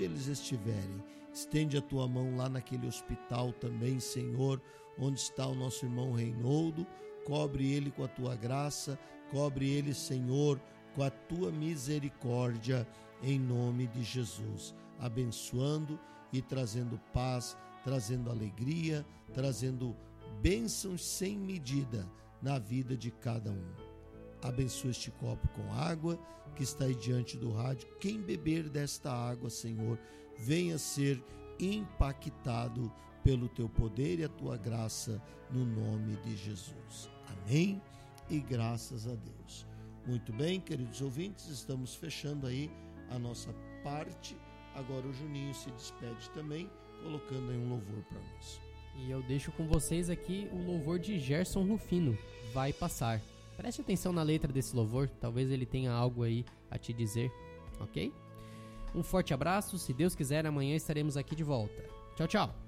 onde eles estiverem. Estende a tua mão lá naquele hospital também, Senhor, onde está o nosso irmão Reinaldo. Cobre ele com a tua graça, cobre ele, Senhor, com a tua misericórdia, em nome de Jesus. Abençoando e trazendo paz, trazendo alegria, trazendo bênçãos sem medida na vida de cada um. Abençoa este copo com água que está aí diante do rádio. Quem beber desta água, Senhor, venha ser impactado pelo teu poder e a tua graça, no nome de Jesus. Amém e graças a Deus. Muito bem, queridos ouvintes, estamos fechando aí a nossa parte. Agora o Juninho se despede também, colocando aí um louvor para nós. E eu deixo com vocês aqui o louvor de Gerson Rufino, Vai Passar. Preste atenção na letra desse louvor, talvez ele tenha algo aí a te dizer, ok? Um forte abraço, se Deus quiser, amanhã estaremos aqui de volta. Tchau, tchau!